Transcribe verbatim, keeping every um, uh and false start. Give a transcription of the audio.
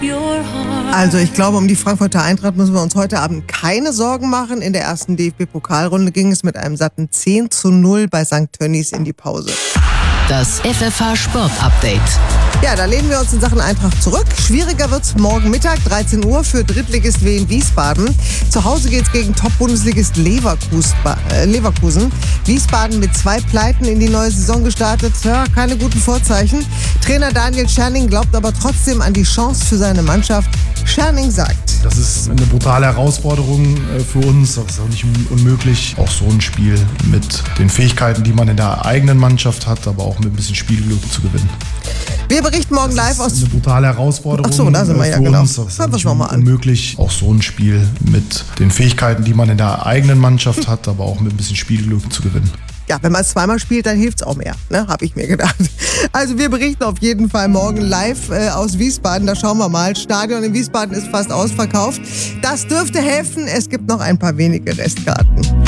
Also ich glaube, um die Frankfurter Eintracht müssen wir uns heute Abend keine Sorgen machen. In der ersten D F B-Pokalrunde ging es mit einem satten zehn zu null bei Sankt Tönnies in die Pause. Das F F H-Sport-Update. Ja, da lehnen wir uns in Sachen Eintracht zurück. Schwieriger wird's morgen Mittag, dreizehn Uhr, für Drittligist Wien Wiesbaden. Zu Hause geht's gegen Top-Bundesligist Leverkusen. Wiesbaden mit zwei Pleiten in die neue Saison gestartet. Ja, keine guten Vorzeichen. Trainer Daniel Scherning glaubt aber trotzdem an die Chance für seine Mannschaft. Scherning sagt: Das ist eine brutale Herausforderung für uns. Das ist auch nicht unmöglich, auch so ein Spiel mit den Fähigkeiten, die man in der eigenen Mannschaft hat, aber auch mit ein bisschen Spielglück zu gewinnen. Wir berichten morgen live aus... Das ist eine brutale Herausforderung. Ach so, da sind wir ja, für genau. uns. Das ist Hören wir es nicht nochmal an. unmöglich, auch so ein Spiel mit den Fähigkeiten, die man in der eigenen Mannschaft hat, aber auch mit ein bisschen Spielglück zu gewinnen. Ja, wenn man es zweimal spielt, dann hilft's auch mehr, ne? Habe ich mir gedacht. Also wir berichten auf jeden Fall morgen live äh, aus Wiesbaden. Da schauen wir mal. Stadion in Wiesbaden ist fast ausverkauft. Das dürfte helfen. Es gibt noch ein paar wenige Restkarten.